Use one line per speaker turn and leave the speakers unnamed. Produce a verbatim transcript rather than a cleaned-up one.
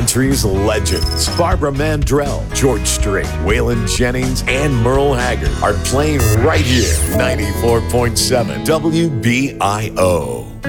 Country's legends Barbara Mandrell, George Strait, Waylon Jennings, and Merle Haggard are playing right here. ninety-four point seven W B I O.